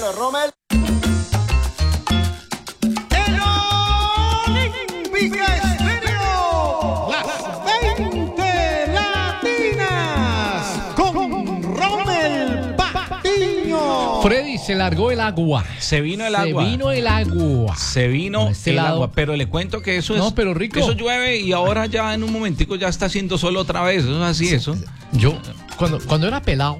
Rommel. Las 20 latinas con Rommel Patiño. Freddy, se largó el agua. Se vino el agua. Se vino el agua. Pero le cuento que eso es. No, pero rico. Eso llueve y ahora ya en un momentico ya está haciendo sol otra vez. Eso es así, eso. Yo, cuando era pelado.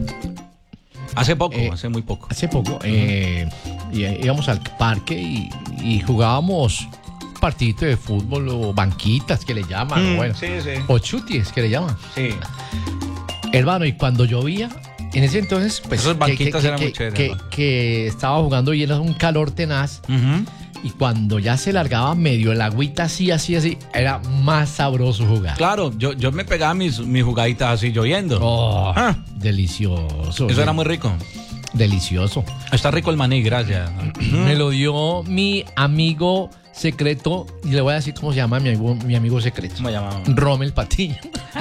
Hace poco, hace muy poco. Hace poco, íbamos al parque y jugábamos partidito de fútbol o banquitas que le llaman, bueno, sí. o chuties que le llaman. Sí. Hermano, y cuando llovía, en ese entonces, pues esas banquitas eran muy chéveres, que estaba jugando y era un calor tenaz. Y cuando ya se largaba medio el agüita así, era más sabroso jugar. Claro, yo me pegaba mis jugaditas así lloviendo. Oh, delicioso. Eso era muy rico. Delicioso. Está rico el maní, gracias. Me lo dio mi amigo secreto, y le voy a decir cómo se llama mi amigo secreto. ¿Cómo se llama? Rommel Patiño.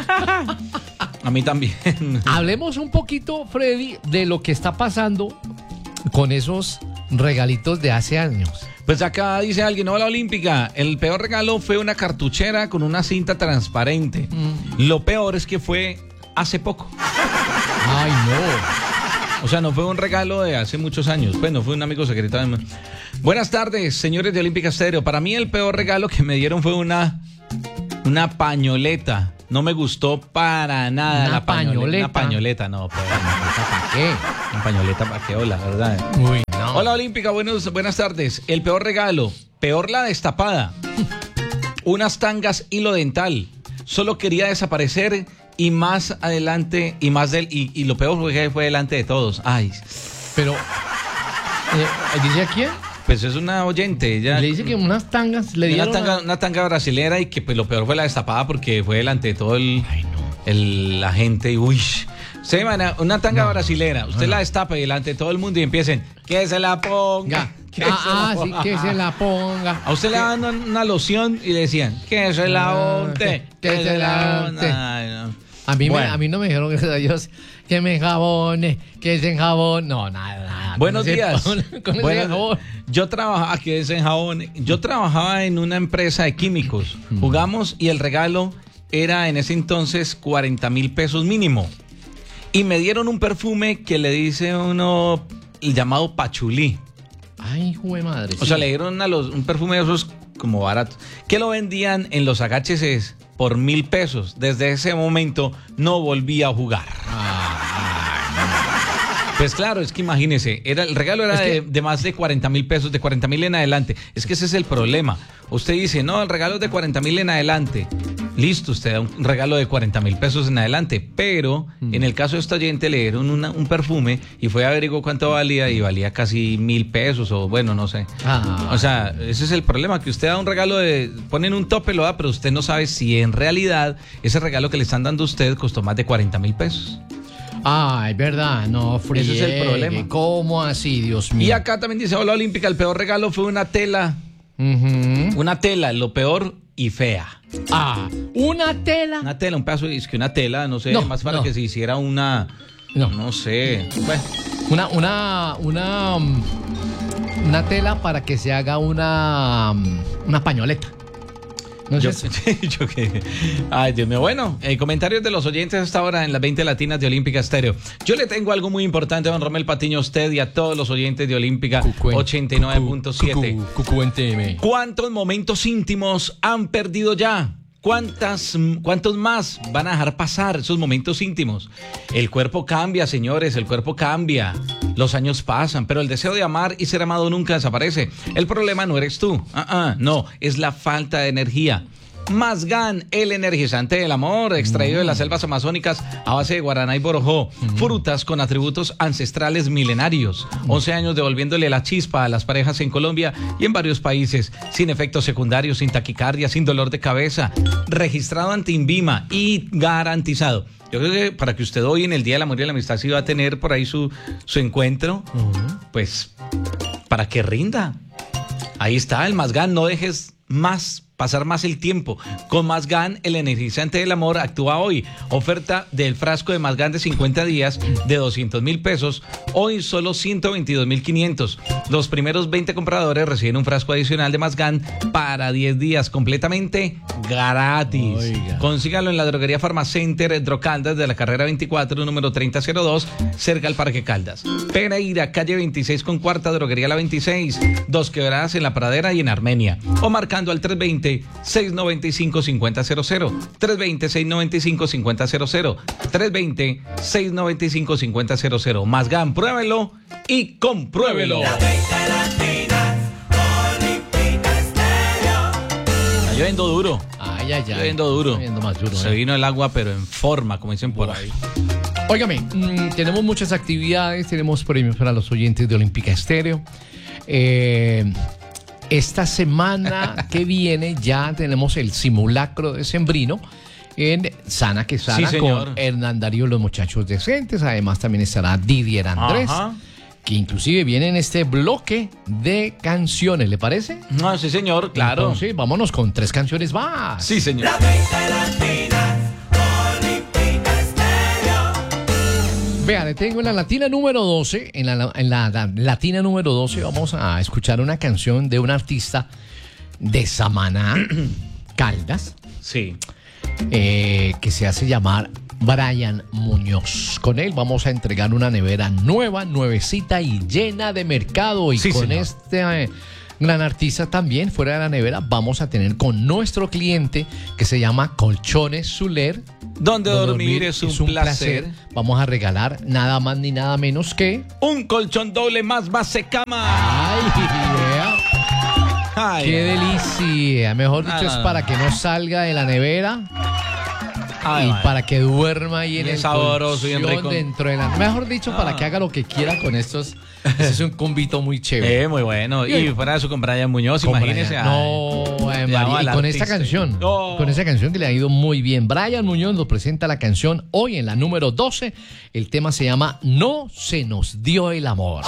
A mí también. Hablemos un poquito, Freddy, de lo que está pasando con esos regalitos de hace años. Pues acá dice alguien, hola Olímpica, el peor regalo fue una cartuchera con una cinta transparente. Lo peor es que fue hace poco. Ay, no. O sea, no fue un regalo de hace muchos años. Bueno, fue un amigo secreto. Buenas tardes, señores de Olímpica Estéreo. Para mí el peor regalo que me dieron fue una pañoleta. No me gustó para nada la pañoleta. Una pañoleta, no. Pero, ¿Para qué? Una pañoleta para qué, hola, ¿verdad? Uy, no. Hola Olímpica, buenas tardes. El peor regalo, peor la destapada. Unas tangas hilo dental. Solo quería desaparecer y más adelante y lo peor fue que fue delante de todos. Ay. Pero ¿dice a quién? Pues es una oyente. Ella le dice que unas tangas le dieron una tanga brasilera y que pues lo peor fue la destapada porque fue delante de todo la gente y uy. Se una tanga brasilera, usted la destapa y delante de todo el mundo y empiecen, que se la ponga. Sí, que se la ponga. A usted le daban una loción y le decían, que se la unte, que se la unte. Ay, no. A mí no me dijeron, gracias a Dios, que me enjabone, que se enjabone. No, nada. Buenos días. Con ese jabón. Yo trabajaba en una empresa de químicos. Jugamos y el regalo era en ese entonces 40,000 pesos mínimo. Y me dieron un perfume que le dice uno, el llamado pachulí. Ay, jue madre. O sea, le dieron un perfume de esos como baratos, que lo vendían en los agaches por 1,000 pesos. Desde ese momento no volví a jugar. Pues claro, es que imagínese, el regalo era de más de 40,000 pesos, de 40,000 en adelante. Es que ese es el problema. Usted dice, no, el regalo es de 40,000 en adelante. Listo, usted da un regalo de 40,000 pesos en adelante. Pero en el caso de esta oyente le dieron un perfume y fue a averiguar cuánto valía y valía casi 1,000 pesos o bueno, no sé. O sea, ese es el problema, que usted da un regalo ponen un tope, lo da, pero usted no sabe si en realidad ese regalo que le están dando a usted costó más de 40,000 pesos. Ay, verdad, no, friegue. Ese es el problema. ¿Cómo así, Dios mío? Y acá también dice, hola Olímpica, el peor regalo fue una tela. Una tela, lo peor y fea. ¿una tela? Una tela, un pedazo, es que una tela, no sé, más para que se hiciera una... No sé. Bueno. Una tela para que se haga una pañoleta. No sé. Ay, Dios mío. Bueno, comentarios de los oyentes hasta ahora en las 20 latinas de Olímpica Estéreo. Yo le tengo algo muy importante, don Rommel Patiño, a usted y a todos los oyentes de Olímpica 89.7. Cuénteme. ¿Cuántos momentos íntimos han perdido ya? ¿Cuántos más van a dejar pasar esos momentos íntimos? El cuerpo cambia, señores, el cuerpo cambia. Los años pasan, pero el deseo de amar y ser amado nunca desaparece. El problema no eres tú, no, es la falta de energía. Mazgan, el energizante del amor, extraído de las selvas amazónicas a base de guaraná y borojó. Frutas con atributos ancestrales milenarios. 11 años devolviéndole la chispa a las parejas en Colombia y en varios países. Sin efectos secundarios, sin taquicardia, sin dolor de cabeza. Registrado ante INVIMA y garantizado. Yo creo que para que usted hoy en el Día del Amor y la Amistad, si va a tener por ahí su encuentro, pues para que rinda. Ahí está el Mazgan, no dejes más pasar más el tiempo. Con Mazgan, el energizante del amor, actúa hoy. Oferta del frasco de Mazgan de 50 días de 200,000 pesos. Hoy solo 122,500. Los primeros 20 compradores reciben un frasco adicional de Mazgan para 10 días completamente gratis. Oiga. Consígalo en la droguería Farmacenter Drocaldas de la carrera 24, número 3002, cerca al Parque Caldas. Pereira, calle 26 con cuarta, droguería La 26, Dos Quebradas en La Pradera y en Armenia. O marcando al 320-695-5000. 320-695-5000. 320-695-5000. Mazgan, pruébelo y compruébelo. Está lloviendo duro. Ay, ay, ay. Lloviendo duro. Lloviendo más duro. Se vino el agua, pero en forma, como dicen por ahí. Óigame, tenemos muchas actividades, tenemos premios para los oyentes de Olímpica Estéreo. Esta semana que viene ya tenemos el simulacro decembrino en Sana Quesada, Sí, señor. con Hernán Darío, los muchachos decentes. Además también estará Didier Andrés, Ajá. que inclusive viene en este bloque de canciones, ¿le parece? No, sí, señor, claro. Entonces, vámonos con 3 canciones más. Sí, señor. Vea, le tengo en la latina número 12. En la latina número 12 vamos a escuchar una canción de un artista de Samaná, Caldas, Sí. que se hace llamar Brian Muñoz. Con él vamos a entregar una nevera nueva, nuevecita y llena de mercado. Y Sí, con señor. este gran artista también, fuera de la nevera, vamos a tener con nuestro cliente que se llama Colchones Zuler. Donde dormir es un placer. Vamos a regalar nada más ni nada menos que... Un colchón doble más base cama. ¡Ay, vea! Ay, ¡Qué delicia! Mejor dicho, es no. para que no salga de la nevera ay, y madre. para que duerma ahí en Bien el sabroso, bien colchón rico. dentro de la... Mejor dicho, para que haga lo que quiera con estos. Ese es un combito muy chévere. Muy bueno. Y fuera de eso con Brian Muñoz, Con imagínese. Brian. No, ay. María, Llama y al con esta artista. canción, No. con esa canción que le ha ido muy bien. Brian Muñoz nos presenta la canción hoy en la número 12. El tema se llama No se nos dio el amor.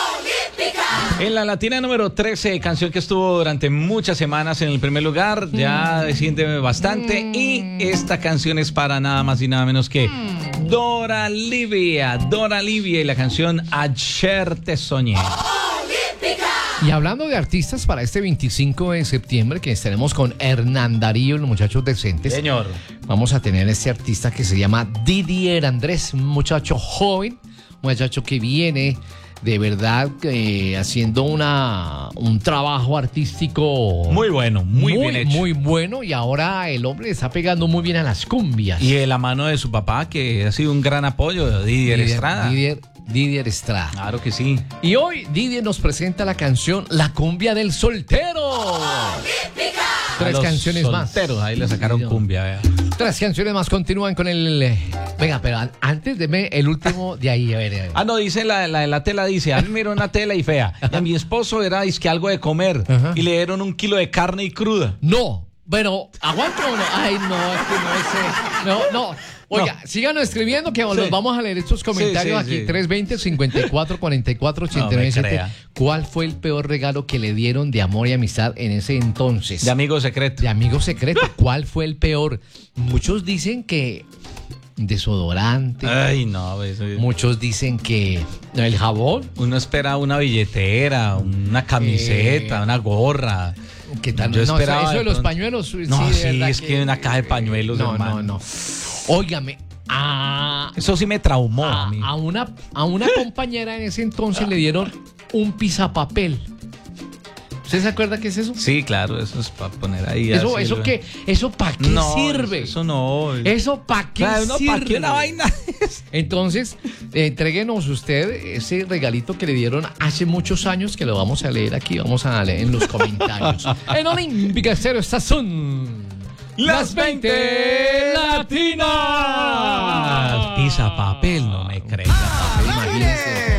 En la latina número 13, canción que estuvo durante muchas semanas en el primer lugar, ya desciende bastante. Y esta canción es para nada más y nada menos que Dora Livia y la canción Ayer te soñé. Y hablando de artistas para este 25 de septiembre, que estaremos con Hernán Darío y los muchachos decentes. Señor. Vamos a tener este artista que se llama Didier Andrés, un muchacho joven, un muchacho que viene de verdad haciendo un trabajo artístico Muy bueno, muy bien hecho. muy bueno, y ahora el hombre está pegando muy bien a las cumbias. Y de la mano de su papá, que ha sido un gran apoyo, de Didier Estrada. Didier Estrada. Claro que sí. Y hoy Didier nos presenta la canción La cumbia del soltero. A 3 los canciones solteros, más. ahí le sacaron cumbia, vea. 3 canciones más continúan con el... Venga, pero antes deme el último de ahí, a ver. Ah, no, dice la de la tela, dice, a mí me dieron una tela y fea. Y a mi esposo era que algo de comer. Ajá. Y le dieron 1 kilo de carne y cruda. No, bueno, ¿aguanto o no? Ay, no, es que no ese. No. Oiga, síganos escribiendo que los vamos a leer estos comentarios Sí, sí, aquí. sí. 320-54-44-89. crea. ¿Cuál fue el peor regalo que le dieron de amor y amistad en ese entonces? De amigo secreto. De amigo secreto. ¿Cuál fue el peor? Muchos dicen que desodorante. Ay, no, eso es- Muchos dicen que el jabón. uno espera una billetera, una camiseta, una gorra. ¿Qué tal? Yo No, esperaba eso de de los pronto. pañuelos. No, de sí, verdad es que una caja de pañuelos, No, hermano. no. Óigame, Eso sí me traumó a mí. a una compañera en ese entonces le dieron un pisapapel. ¿Usted se acuerda qué es eso? Sí, claro, eso es para poner ahí. ¿Eso así, qué? ¿Eso para qué No, sirve? Eso no. ¿Eso para qué Claro, no, sirve? ¿para qué una vaina? Entonces, entréguenos usted ese regalito que le dieron hace muchos años, que lo vamos a leer aquí, vamos a leer en los comentarios. En Olímpica Estéreo, estas son Las 20 latinas. Pisa papel, no me creas. Imagínense.